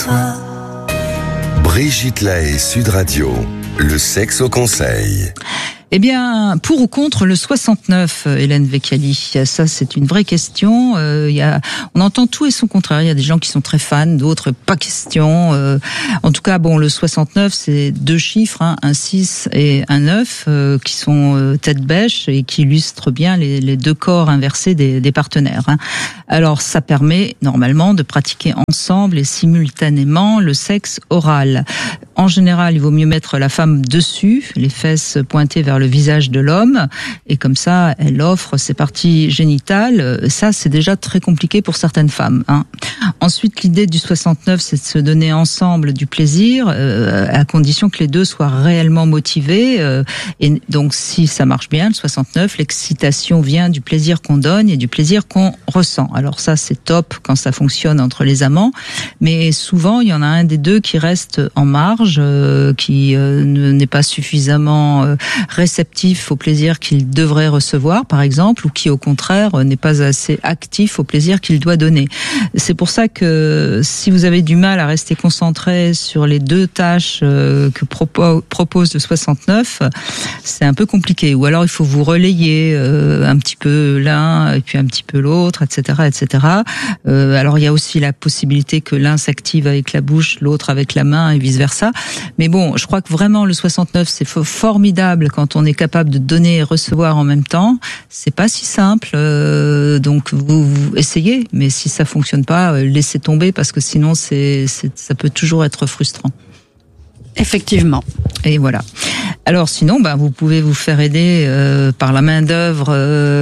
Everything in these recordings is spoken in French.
fois. Brigitte Lahaie, Sud Radio, le sexe au conseil. Eh bien, pour ou contre le 69, Hélène Vecchiali, ça c'est une vraie question. On entend tout et son contraire. Il y a des gens qui sont très fans, d'autres pas question. En tout cas, bon, le 69, c'est deux chiffres, un 6 et un 9, qui sont tête bêche et qui illustrent bien les deux corps inversés des partenaires. Alors, ça permet normalement de pratiquer ensemble et simultanément le sexe oral. En général, il vaut mieux mettre la femme dessus, les fesses pointées vers le visage de l'homme, et comme ça, elle offre ses parties génitales. Ça, c'est déjà très compliqué pour certaines femmes. Ensuite, l'idée du 69, c'est de se donner ensemble du plaisir, à condition que les deux soient réellement motivés. Et donc, si ça marche bien, le 69, l'excitation vient du plaisir qu'on donne et du plaisir qu'on ressent. Alors ça, c'est top quand ça fonctionne entre les amants, mais souvent, il y en a un des deux qui reste en marge, qui n'est pas suffisamment réceptif au plaisir qu'il devrait recevoir, par exemple, ou qui, au contraire, n'est pas assez actif au plaisir qu'il doit donner. C'est pour ça que si vous avez du mal à rester concentré sur les deux tâches que propose le 69, c'est un peu compliqué. Ou alors, il faut vous relayer un petit peu l'un et puis un petit peu l'autre, etc., etc. Alors, il y a aussi la possibilité que l'un s'active avec la bouche, l'autre avec la main et vice-versa. Mais bon, je crois que vraiment le 69, c'est formidable quand on est capable de donner et recevoir en même temps. C'est pas si simple, donc vous essayez, mais si ça fonctionne pas, laissez tomber parce que sinon ça peut toujours être frustrant. Effectivement. Et voilà. Alors sinon, vous pouvez vous faire aider par la main d'œuvre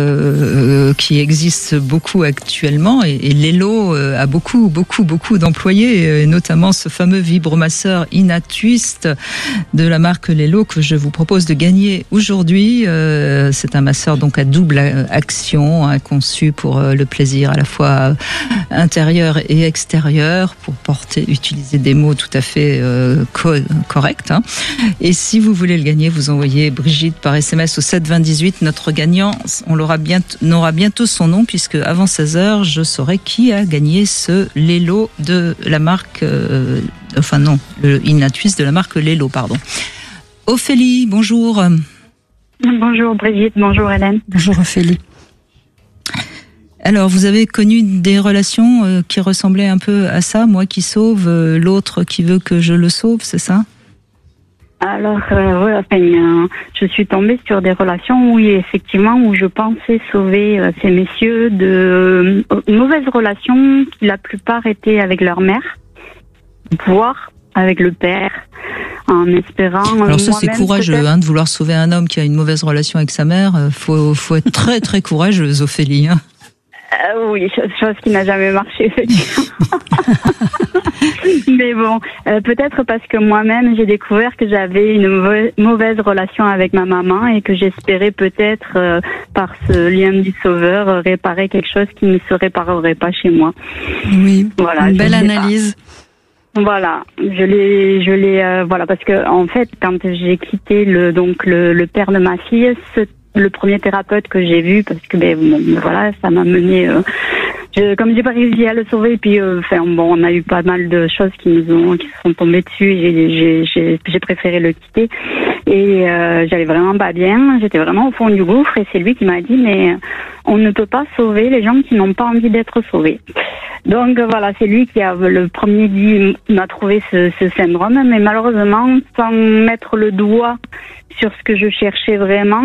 qui existe beaucoup actuellement, et Lelo a beaucoup d'employés, et notamment ce fameux vibromasseur Inatwist de la marque Lelo que je vous propose de gagner aujourd'hui. C'est un masseur donc à double action, conçu pour le plaisir à la fois intérieur et extérieur, pour utiliser des mots tout à fait corrects. Et si vous voulez le gagner, vous envoyez Brigitte par SMS au 7 20 18. Notre gagnant, on aura bientôt son nom, puisque avant 16h, je saurai qui a gagné ce Lelo de la marque, le Inatwist de la marque Lelo, pardon. Ophélie, bonjour. Bonjour Brigitte, bonjour Hélène. Bonjour Ophélie. Alors, vous avez connu des relations qui ressemblaient un peu à ça, moi qui sauve, l'autre qui veut que je le sauve, c'est ça ? Alors, je suis tombée sur des relations où je pensais sauver ces messieurs de mauvaises relations qui la plupart étaient avec leur mère, voire avec le père, en espérant... Alors ça, c'est courageux de vouloir sauver un homme qui a une mauvaise relation avec sa mère. Faut être très très courageuse, Ophélie. Oui, chose qui n'a jamais marché, effectivement. Mais bon, peut-être parce que moi-même, j'ai découvert que j'avais une mauvaise relation avec ma maman et que j'espérais peut-être, par ce lien du sauveur, réparer quelque chose qui ne se réparerait pas chez moi. Oui, voilà, une belle analyse. Voilà, je l'ai, parce que en fait, quand j'ai quitté le père de ma fille, le premier thérapeute que j'ai vu, parce que ça m'a mené, comme j'ai pas réussi à le sauver, et puis on a eu pas mal de choses qui se sont tombées dessus, et j'ai préféré le quitter, et j'allais vraiment pas bien, j'étais vraiment au fond du gouffre, et c'est lui qui m'a dit mais on ne peut pas sauver les gens qui n'ont pas envie d'être sauvés. Donc voilà, c'est lui qui a le premier m'a trouvé ce syndrome, mais malheureusement, sans mettre le doigt sur ce que je cherchais vraiment,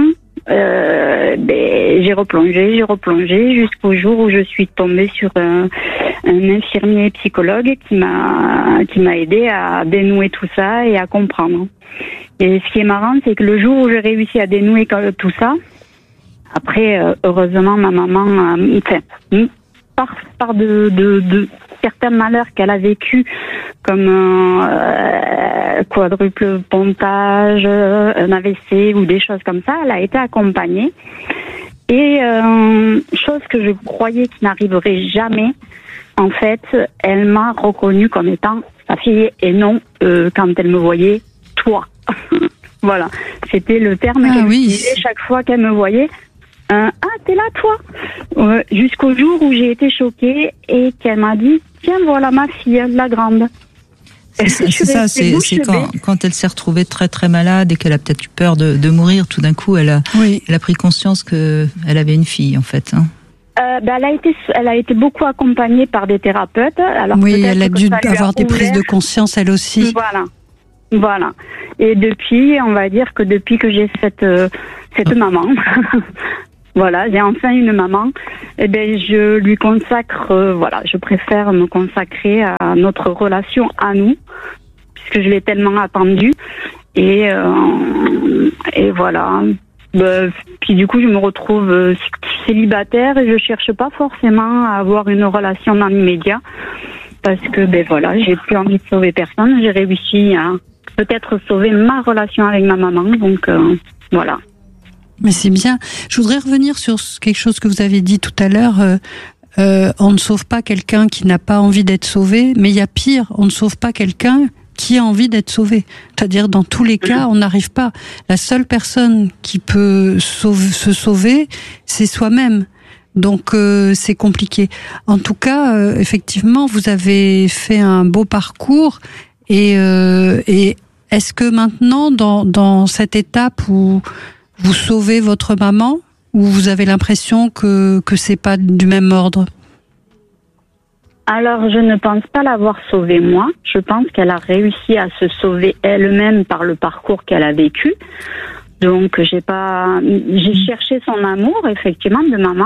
j'ai replongé jusqu'au jour où je suis tombée sur un infirmier psychologue qui m'a aidé à dénouer tout ça et à comprendre. Et ce qui est marrant, c'est que le jour où j'ai réussi à dénouer tout ça, après, heureusement, ma maman, par de certains malheurs qu'elle a vécu, comme un quadruple pontage, un AVC ou des choses comme ça, elle a été accompagnée. Et chose que je croyais qui n'arriverait jamais, en fait, elle m'a reconnue comme étant sa fille et non quand elle me voyait, toi. Voilà, c'était le terme qu'elle utilisait chaque fois qu'elle me voyait. T'es là toi, jusqu'au jour où j'ai été choquée et qu'elle m'a dit tiens voilà ma fille, la grande. C'est quand elle s'est retrouvée très très malade et qu'elle a peut-être eu peur de mourir, tout d'un coup, elle a pris conscience que elle avait une fille, en fait. Hein. Elle a été beaucoup accompagnée par des thérapeutes. Alors oui, elle a dû avoir des prises de conscience, elle aussi. Voilà. Et depuis, on va dire que depuis que j'ai cette maman, voilà, j'ai enfin une maman, et je lui consacre, je préfère me consacrer à notre relation à nous, puisque je l'ai tellement attendue. Et voilà. Puis du coup, je me retrouve célibataire et je cherche pas forcément à avoir une relation dans l'immédiat, parce que j'ai plus envie de sauver personne. J'ai réussi à peut-être sauver ma relation avec ma maman, donc voilà. Mais c'est bien. Je voudrais revenir sur quelque chose que vous avez dit tout à l'heure. On ne sauve pas quelqu'un qui n'a pas envie d'être sauvé, mais il y a pire, on ne sauve pas quelqu'un qui a envie d'être sauvé. C'est-à-dire, dans tous les cas, on n'arrive pas. La seule personne qui peut se sauver, c'est soi-même. Donc, c'est compliqué. En tout cas, effectivement, vous avez fait un beau parcours. Et est-ce que maintenant, dans cette étape où vous sauvez votre maman, ou vous avez l'impression que c'est pas du même ordre? Alors, je ne pense pas l'avoir sauvée moi. Je pense qu'elle a réussi à se sauver elle-même par le parcours qu'elle a vécu. Donc, j'ai cherché son amour, effectivement, de maman.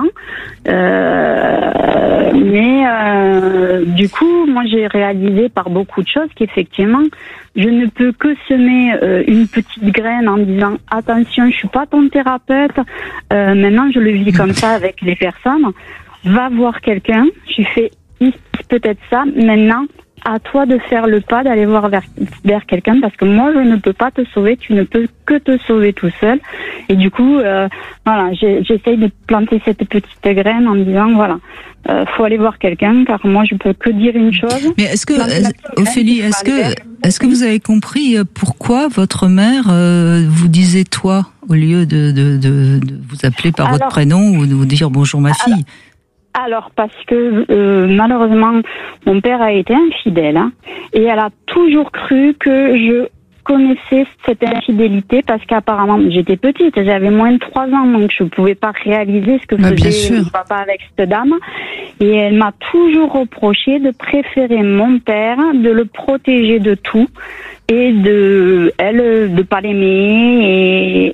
Mais du coup, moi, j'ai réalisé par beaucoup de choses qu'effectivement, je ne peux que semer une petite graine en disant « Attention, je suis pas ton thérapeute. Maintenant, je le vis comme ça avec les personnes. Va voir quelqu'un. » Je fais peut-être ça. Maintenant, à toi de faire le pas, d'aller voir vers quelqu'un, parce que moi, je ne peux pas te sauver, tu ne peux que te sauver tout seul. Et du coup, j'essaye de planter cette petite graine en me disant, faut aller voir quelqu'un, car moi, je peux que dire une chose. Mais Ophélie, est-ce que vous avez compris pourquoi votre mère vous disait toi, au lieu de vous appeler par votre prénom ou de vous dire bonjour ma fille? Alors, parce que malheureusement, mon père a été infidèle, et elle a toujours cru que je connaissais cette infidélité, parce qu'apparemment, j'étais petite, j'avais moins de 3 ans, donc je ne pouvais pas réaliser ce que faisait mon papa avec cette dame. Et elle m'a toujours reproché de préférer mon père, de le protéger de tout, et de pas l'aimer,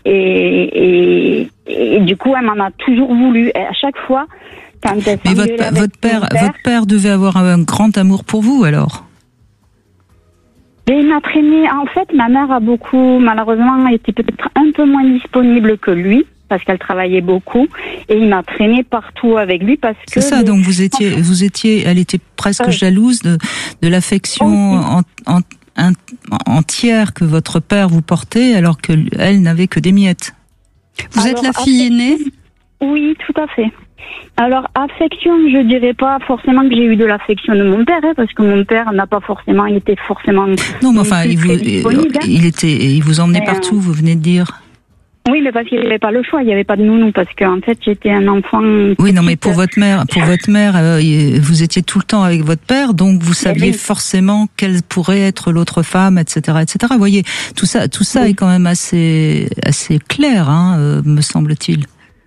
et du coup, elle m'en a toujours voulu. Et à chaque fois, mais votre père devait avoir un grand amour pour vous, alors? Et il m'a traîné. En fait, ma mère a malheureusement, été peut-être un peu moins disponible que lui, parce qu'elle travaillait beaucoup, et il m'a traîné partout avec lui, parce que... C'est ça, donc elle était presque jalouse de l'affection entière que votre père vous portait, alors qu'elle n'avait que des miettes. Vous êtes la fille aînée? Oui, tout à fait. Alors, affection, je dirais pas forcément que j'ai eu de l'affection de mon père, parce que mon père n'a pas forcément été forcément... Non, mais enfin, il vous emmenait partout, vous venez de dire. Oui, mais parce qu'il n'y avait pas le choix, il n'y avait pas de nounou, parce qu'en fait, j'étais un enfant... Oui, non, mais pour votre mère, vous étiez tout le temps avec votre père, donc vous saviez forcément quelle pourrait être l'autre femme, etc., etc. Vous voyez, tout ça est quand même assez clair, me semble-t-il.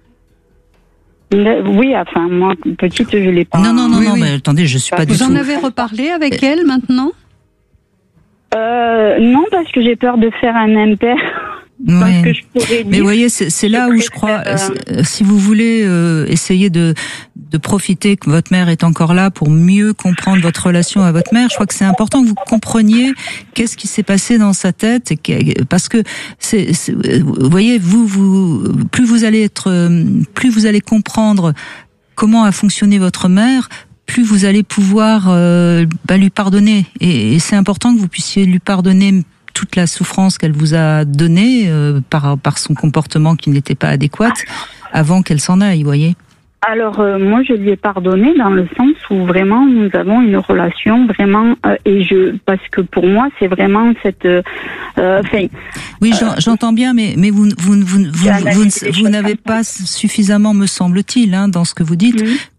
Oui, enfin, moi, petite, je l'ai pas... Non, mais attendez, je suis pas du tout... Vous en avez reparlé avec elle, maintenant? Non, parce que j'ai peur de faire un impair. Oui. Que je pourrais dire. Mais vous voyez, c'est là où je crois, si vous voulez essayer de profiter que votre mère est encore là pour mieux comprendre votre relation à votre mère, je crois que c'est important que vous compreniez qu'est-ce qui s'est passé dans sa tête, parce que vous voyez, plus vous allez comprendre comment a fonctionné votre mère, plus vous allez pouvoir lui pardonner, et c'est important que vous puissiez lui pardonner toute la souffrance qu'elle vous a donnée par son comportement qui n'était pas adéquat avant qu'elle s'en aille, vous voyez. Alors, moi, je lui ai pardonné dans le sens où vraiment nous avons une relation vraiment parce que pour moi, c'est vraiment cette. Oui, j'entends bien, mais vous n'avez pas suffisamment, me semble-t-il, dans ce que vous dites,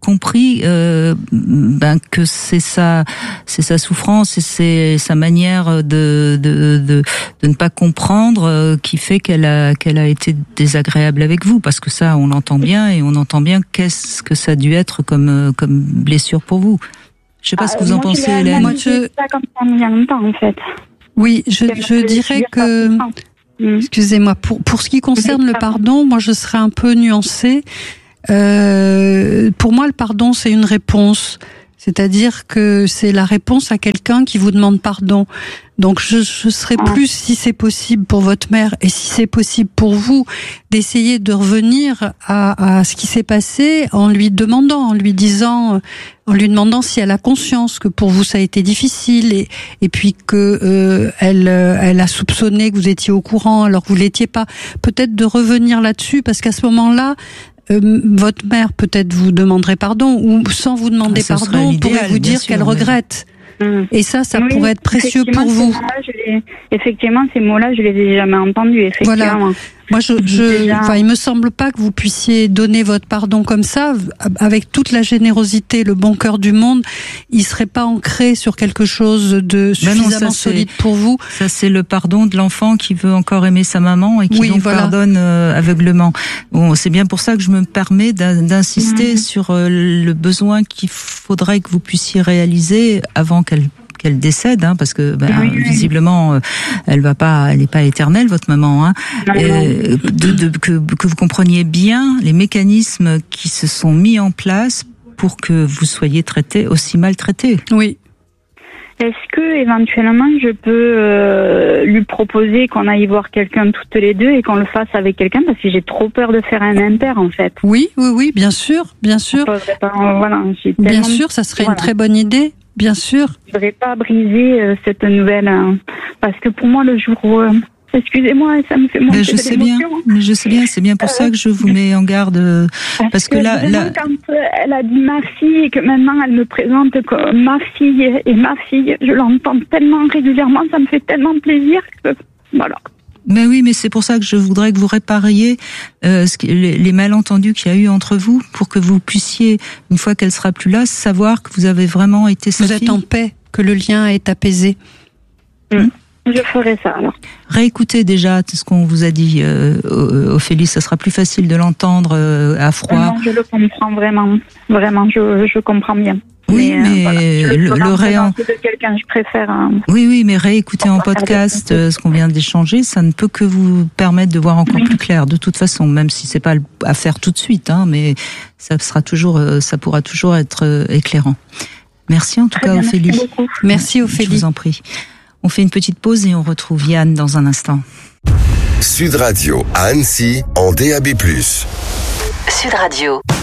compris que c'est sa souffrance et c'est sa manière de ne pas comprendre qui fait qu'elle a été désagréable avec vous, parce que ça on l'entend bien, et on entend bien qu'est-ce que ça a dû être comme blessure pour vous. Je sais pas ce que vous en pensez, Hélène. Moi, pas comme ça il y a longtemps, en fait. Oui, je dirais que, excusez-moi, pour ce qui concerne le pardon, moi je serais un peu nuancée. Pour moi, le pardon, c'est une réponse. C'est-à-dire que c'est la réponse à quelqu'un qui vous demande pardon. Donc je serais plus, si c'est possible pour votre mère et si c'est possible pour vous, d'essayer de revenir à ce qui s'est passé en lui demandant si elle a conscience que pour vous ça a été difficile et puis que elle a soupçonné que vous étiez au courant alors que vous l'étiez pas. Peut-être de revenir là-dessus, parce qu'à ce moment-là, votre mère peut-être vous demanderait pardon, ou sans vous demander pardon, pourrait vous dire qu'elle regrette. Et ça pourrait être précieux pour vous. Effectivement, ces mots-là, je les ai jamais entendus. Effectivement. Voilà. Moi, il me semble pas que vous puissiez donner votre pardon comme ça, avec toute la générosité, le bon cœur du monde. Il serait pas ancré sur quelque chose de suffisamment solide pour vous. Ça, c'est le pardon de l'enfant qui veut encore aimer sa maman et qui pardonne aveuglement. Bon, c'est bien pour ça que je me permets d'insister sur le besoin qu'il faudrait que vous puissiez réaliser avant qu'elle décède, parce que visiblement elle n'est pas éternelle, votre maman, que vous compreniez bien les mécanismes qui se sont mis en place pour que vous soyez aussi maltraité. Oui. Est-ce que éventuellement je peux lui proposer qu'on aille voir quelqu'un toutes les deux et qu'on le fasse avec quelqu'un, parce que j'ai trop peur de faire un impair en fait. Oui, bien sûr. Bien sûr, ça serait une très bonne idée. Bien sûr. Je voudrais pas briser cette nouvelle, parce que pour moi le jour où, excusez-moi, ça me fait monter de l'émotion. Mais je sais bien, c'est bien pour ça que je vous mets en garde, parce que là, quand elle a dit ma fille et que maintenant elle me présente comme ma fille, je l'entends tellement régulièrement, ça me fait tellement plaisir que voilà. Mais oui, mais c'est pour ça que je voudrais que vous répariez les malentendus qu'il y a eu entre vous, pour que vous puissiez, une fois qu'elle sera plus là, savoir que vous avez vraiment été sa fille. Vous êtes en paix, que le lien est apaisé. Je ferai ça alors. Réécoutez déjà ce qu'on vous a dit, Ophélie, ça sera plus facile de l'entendre à froid. Non, je le comprends vraiment, je comprends bien. Oui, mais le réentendre de quelqu'un, je préfère. Oui, mais réécouter en podcast ce qu'on vient d'échanger, ça ne peut que vous permettre de voir encore plus clair. De toute façon, même si c'est pas à faire tout de suite, mais ça pourra toujours être éclairant. Merci en tout cas, Ophélie. Merci Ophélie. Je vous en prie. On fait une petite pause et on retrouve Yann dans un instant. Sud Radio à Annecy en DAB+. Sud Radio.